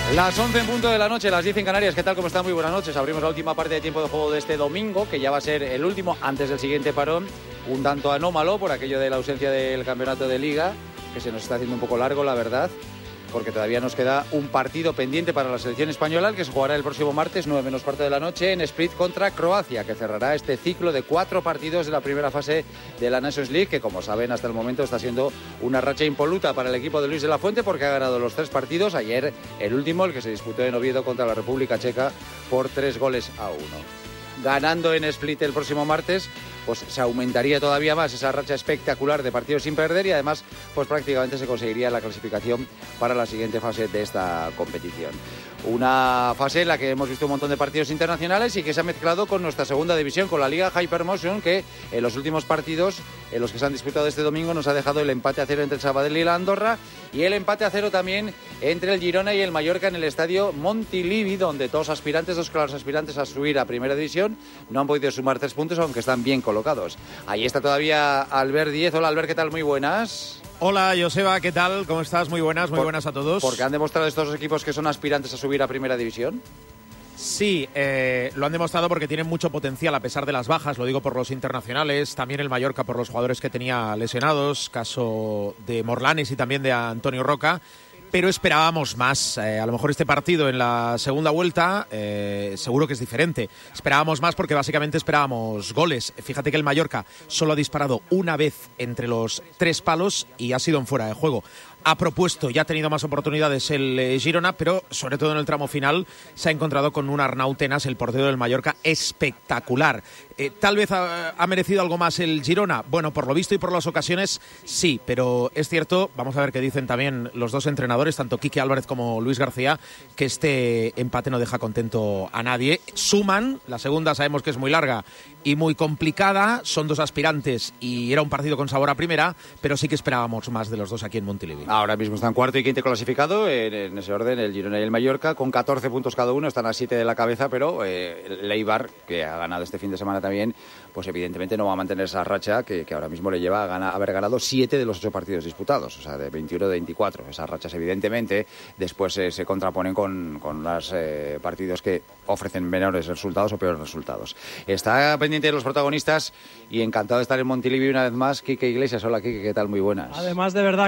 Las 11 en punto de la noche, las 10 en Canarias. ¿Qué tal? ¿Cómo están? Muy buenas noches. Abrimos la última parte de tiempo de juego de este domingo, que ya va a ser el último antes del siguiente parón. Un tanto anómalo por aquello de la ausencia del campeonato de Liga, que se nos está haciendo un poco largo, la verdad, porque todavía nos queda un partido pendiente para la selección española, el que se jugará el próximo martes, 9 menos cuarto de la noche, en Split contra Croacia, que cerrará este ciclo de 4 partidos de la primera fase de la Nations League, que como saben hasta el momento está siendo una racha impoluta para el equipo de Luis de la Fuente, porque ha ganado los 3 partidos. Ayer el último, el que se disputó en Oviedo contra la República Checa, por 3-1. Ganando en Split el próximo martes, pues se aumentaría todavía más esa racha espectacular de partidos sin perder, y además pues prácticamente se conseguiría la clasificación para la siguiente fase de esta competición. Una fase en la que hemos visto un montón de partidos internacionales y que se ha mezclado con nuestra segunda división, con la Liga Hypermotion, que en los últimos partidos en los que se han disputado este domingo nos ha dejado el empate a 0 entre el Sabadell y la Andorra, y el empate a 0 también entre el Girona y el Mallorca en el estadio Montilivi, donde dos claros aspirantes a subir a primera división no han podido sumar 3 puntos, aunque están bien colocados. Ahí está todavía Albert Díez. Hola Albert, ¿qué tal? Muy buenas. Hola Joseba, ¿qué tal? ¿Cómo estás? Muy buenas a todos. ¿Porque han demostrado estos dos equipos que son aspirantes a subir a primera división? Sí, lo han demostrado porque tienen mucho potencial a pesar de las bajas, lo digo por los internacionales, también el Mallorca por los jugadores que tenía lesionados, caso de Morlanes y también de Antonio Roca. Pero esperábamos más. A lo mejor este partido en la segunda vuelta seguro que es diferente. Esperábamos más porque básicamente esperábamos goles. Fíjate que el Mallorca solo ha disparado una vez entre los 3 palos y ha sido en fuera de juego. Ha propuesto y ha tenido más oportunidades el Girona, pero sobre todo en el tramo final se ha encontrado con un Arnau Tenas, el portero del Mallorca, espectacular. Tal vez ha merecido algo más el Girona. Bueno, por lo visto y por las ocasiones, sí, pero es cierto, vamos a ver qué dicen también los dos entrenadores, tanto Quique Álvarez como Luis García, que este empate no deja contento a nadie. Suman, la segunda sabemos que es muy larga y muy complicada, son dos aspirantes y era un partido con sabor a primera, pero sí que esperábamos más de los dos aquí en Montilivi. Ahora mismo están cuarto y quinto clasificado, en ese orden, el Girona y el Mallorca, con 14 puntos cada uno, están a 7 de la cabeza, pero el Eibar, que ha ganado este fin de semana también, pues evidentemente no va a mantener esa racha que ahora mismo le lleva a haber ganado 7 de los 8 partidos disputados, o sea, de 21 de 24. Esas rachas evidentemente después se contraponen con los partidos que ofrecen menores resultados o peores resultados. Está pendiente de los protagonistas y encantado de estar en Montilivi una vez más, Quique Iglesias. Hola Quique, ¿qué tal? Muy buenas. Además, de verdad